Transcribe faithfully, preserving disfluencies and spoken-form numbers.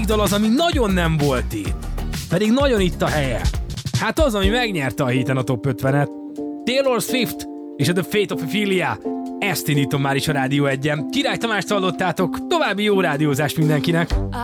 másik dal az, ami nagyon nem volt itt, pedig nagyon itt a helye. Hát az, ami megnyerte a héten a top ötvenet. Taylor Swift és a The Fate of Ophelia. Ezt indítom már is a Rádió egyen. Király Tamást hallottátok, további jó rádiózást mindenkinek!